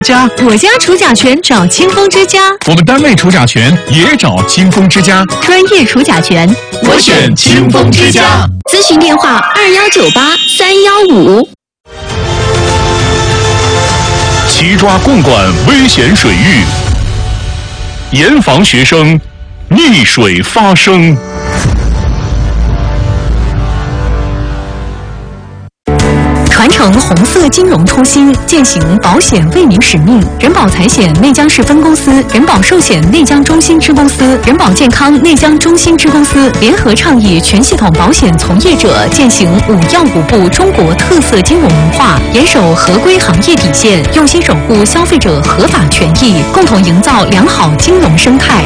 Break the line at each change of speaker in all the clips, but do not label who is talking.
家，
我家除甲醛找清风之家，
我们单位除甲醛也找清风之家，
专业除甲醛，
我选清风之家。
咨询电话2198-315。
齐抓共管危险水域，严防学生溺水发生。
传承红色金融初心，践行保险为民使命。人保财险内江市分公司、人保寿险内江中心支公司、人保健康内江中心支公司联合倡议全系统保险从业者践行5要5不中国特色金融文化，严守合规行业底线，用心守护消费者合法权益，共同营造良好金融生态。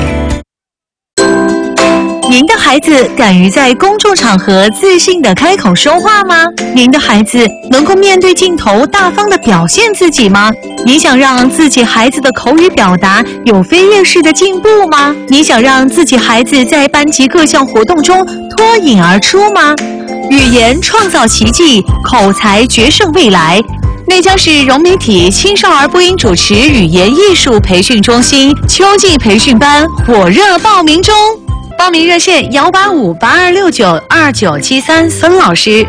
您的孩子敢于在公众场合自信地开口说话吗？您的孩子能够面对镜头大方地表现自己吗？你想让自己孩子的口语表达有飞跃式的进步吗？你想让自己孩子在班级各项活动中脱颖而出吗？语言创造奇迹，口才决胜未来。内江市融媒体青少儿播音主持语言艺术培训中心秋季培训班火热报名中。报名热线185-8269-2973孙老师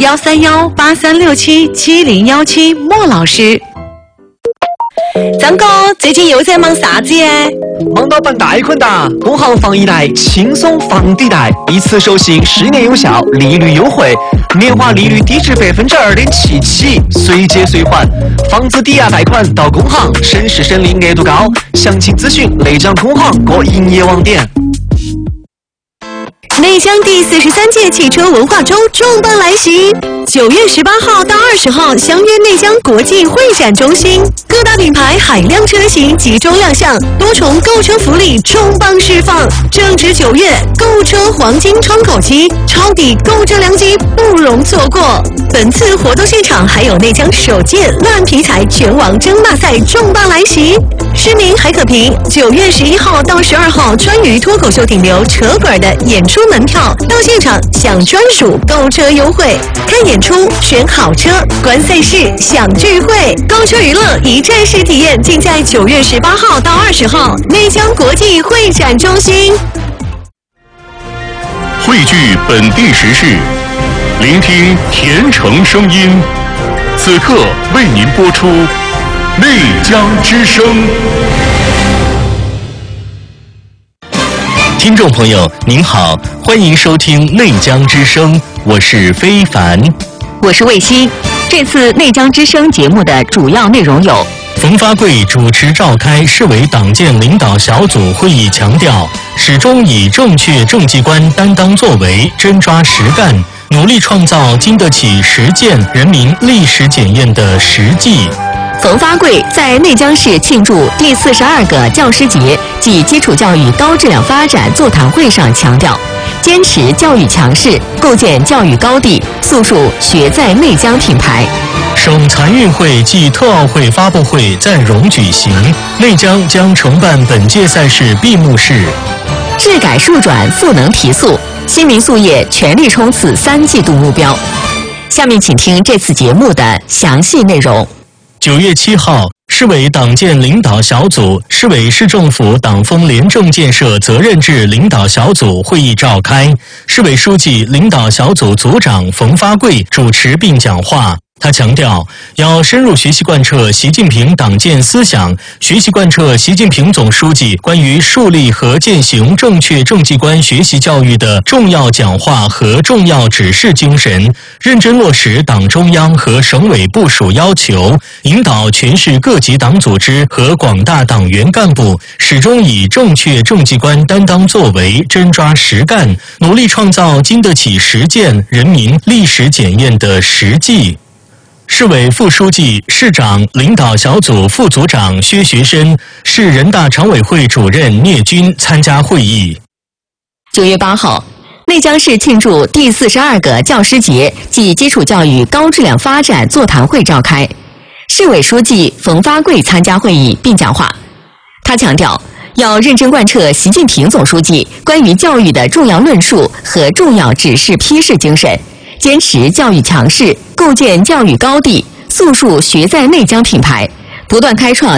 ，131-8367-7017莫老师。张哥，最近又在忙啥子耶？
忙到办贷款哒！工行防疫贷轻松房抵贷，一次授信10年有效，利率优惠，年化利率低至2.77%起，随借随还，房子抵押贷款到工行，省时省力，额度高。详情咨询内江工行各营业网点。
内江第43届汽车文化周重磅来袭，9月18号到20号相约内江国际会展中心，各大品牌海量车型集中亮相，多重购车福利重磅释放。正值9月，购车黄金窗口期，抄底购车良机不容错过。本次活动现场还有内江首届烂皮彩拳王争霸赛重磅来袭，市民还可凭9月11号到12号川渝脱口秀顶流扯滚的演出门票到现场享专属购车优惠，看演出选好车，观赛事享聚会，购车娱乐一站式体验，尽在9月18号到20号内江国际会展中心。
汇聚本地时事，聆听甜城声音。此刻为您播出内江之声。听众朋友您好，欢迎收听内江之声，我是非凡，
我是卫西。这次内江之声节目的主要内容有：
冯发贵主持召开市委党建领导小组会议，强调始终以正确政绩观担当作为，真抓实干，努力创造经得起实践、人民历史检验的实际。
冯发贵在内江市庆祝第42个教师节暨基础教育高质量发展座谈会上强调，坚持教育强势，构建教育高地，速树学在内江品牌。
省残运会暨特奥会发布会在蓉举行，内江将承办本届赛事闭幕式。
治改数转，赋能提速，新民宿业全力冲刺3季度目标。下面请听这次节目的详细内容。
9月7号，市委党建领导小组、市委市政府党风廉政建设责任制领导小组会议召开，市委书记、领导小组组长冯发贵主持并讲话。他强调，要深入学习贯彻习近平党建思想，学习贯彻习近平总书记关于树立和践行正确政绩观学习教育的重要讲话和重要指示精神，认真落实党中央和省委部署要求，引导全市各级党组织和广大党员干部始终以正确政绩观担当作为，真抓实干，努力创造经得起实践、人民历史检验的实际。市委副书记、市长、领导小组副组长薛学深，市人大常委会主任聂军参加会议。
9月8号，内江市庆祝第42个教师节暨基础教育高质量发展座谈会召开，市委书记冯发贵参加会议并讲话。他强调，要认真贯彻习近平总书记关于教育的重要论述和重要指示批示精神，坚持教育强势，构建教育高地，速树学在内江品牌，不断开创